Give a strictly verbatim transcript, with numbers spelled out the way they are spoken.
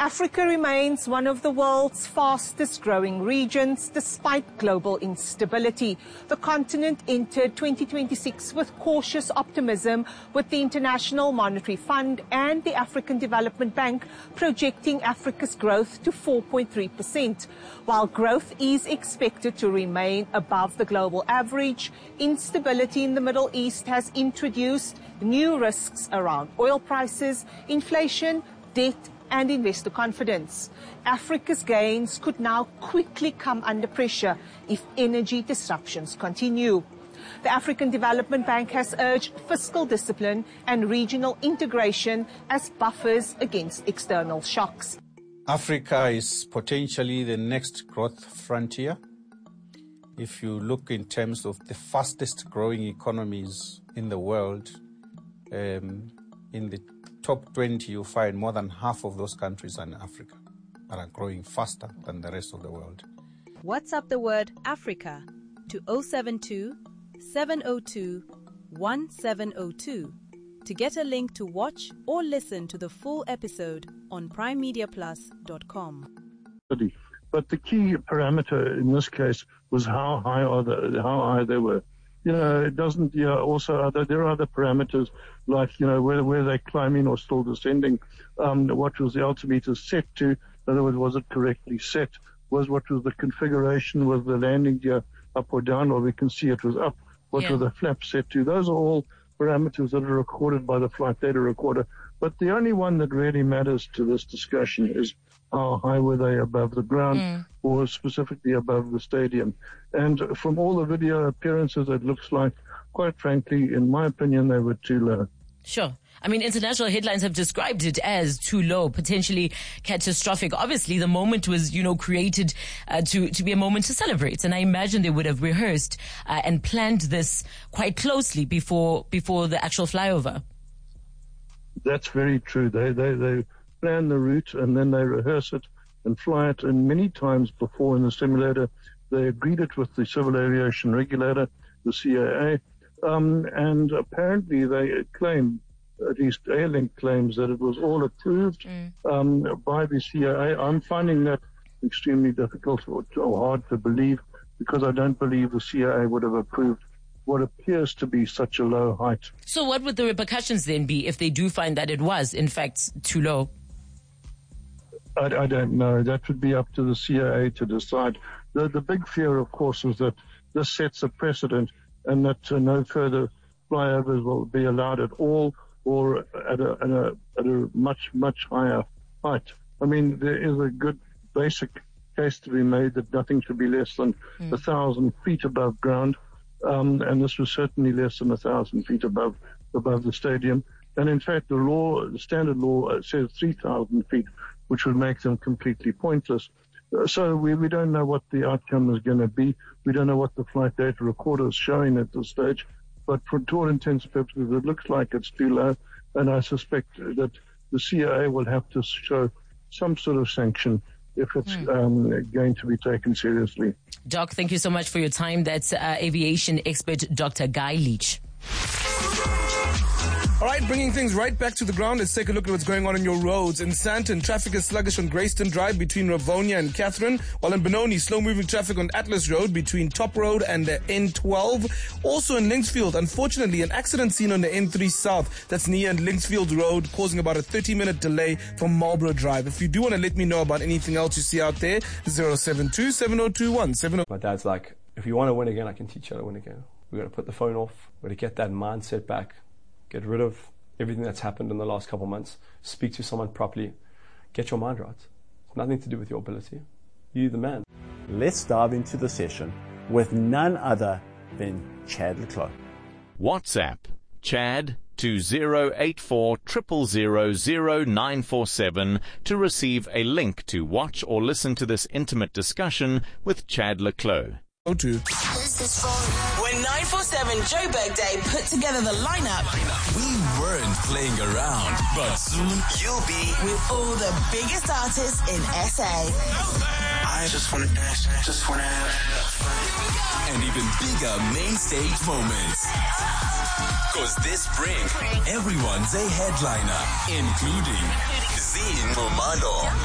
Africa remains one of the world's fastest growing regions despite global instability. The continent entered twenty twenty-six with cautious optimism, with the International Monetary Fund and the African Development Bank projecting Africa's growth to four point three percent. While growth is expected to remain above the global average, instability in the Middle East has introduced new risks around oil prices, inflation, debt and investor confidence. Africa's gains could now quickly come under pressure if energy disruptions continue. The African Development Bank has urged fiscal discipline and regional integration as buffers against external shocks. Africa is potentially the next growth frontier. If you look in terms of the fastest growing economies in the world, um, in the top twenty, you find more than half of those countries are in Africa and are growing faster than the rest of the world. WhatsApp the word Africa to zero seven two, seven zero two, one seven zero two to get a link to watch or listen to the full episode on prime media plus dot com. But the key parameter in this case was how high are the, how high they were. You know, it doesn't, yeah, also other, there are other parameters like, you know, whether, whether they're climbing or still descending, um, what was the altimeter set to, in other words, was it correctly set, was what was the configuration, was the landing gear up or down, or we can see it was up, what yeah. were the flaps set to. Those are all parameters that are recorded by the flight data recorder. But the only one that really matters to this discussion is how high were they above the ground, mm. or specifically above the stadium. And from all the video appearances, it looks like, quite frankly, in my opinion, they were too low. Sure. I mean, international headlines have described it as too low, potentially catastrophic. Obviously, the moment was, you know, created uh, to, to be a moment to celebrate. And I imagine they would have rehearsed uh, and planned this quite closely before before the actual flyover. That's very true. They, they, they plan the route and then they rehearse it and fly it. And many times before in the simulator, they agreed it with the Civil Aviation Regulator, the C A A. Um, and apparently they claim, at least Airlink claims, that it was all approved mm. um, by the C A A. I'm finding that extremely difficult or, or hard to believe, because I don't believe the C A A would have approved what appears to be such a low height. So what would the repercussions then be if they do find that it was, in fact, too low? I, I don't know. That would be up to the C A A to decide. The, the big fear, of course, is that this sets a precedent and that uh, no further flyovers will be allowed at all, or at a, at a, at a much, much higher height. I mean, there is a good basic case to be made that nothing should be less than mm. a thousand feet above ground. Um, and this was certainly less than a thousand feet above above the stadium. And in fact, the law, the standard law, says three thousand feet, which would make them completely pointless. Uh, so we, we don't know what the outcome is going to be. We don't know what the flight data recorder is showing at this stage. But for all intents and purposes, it looks like it's too low. And I suspect that the C A A will have to show some sort of sanction if it's mm. um, going to be taken seriously. Doc, thank you so much for your time. That's uh, aviation expert Doctor Guy Leach. All right, bringing things right back to the ground, let's take a look at what's going on in your roads. In Sandton, traffic is sluggish on Greyston Drive between Ravonia and Catherine, while in Benoni, slow-moving traffic on Atlas Road between Top Road and the N twelve. Also in Linksfield, unfortunately, an accident seen on the N three South that's near Linksfield Road, causing about a thirty-minute delay from Marlborough Drive. If you do want to let me know about anything else you see out there, zero seven two, seven zero two one, seven zero. My dad's like, if you want to win again, I can teach you how to win again. We're going to put the phone off. We're going to get that mindset back. Get rid of everything that's happened in the last couple of months. Speak to someone properly. Get your mind right. It's nothing to do with your ability. You're the man. Let's dive into the session with none other than Chad le Clos. WhatsApp Chad to zero eight four zero zero zero zero nine four seven to receive a link to watch or listen to this intimate discussion with Chad le Clos. To. Who's this for? When nine four seven Joburg Day put together the lineup, we weren't playing around, but soon you'll be with all the biggest artists in S A. I just wanna dance, just wanna have fun. And even bigger main stage moments. Cause this spring, everyone's a headliner, including Zine Momando.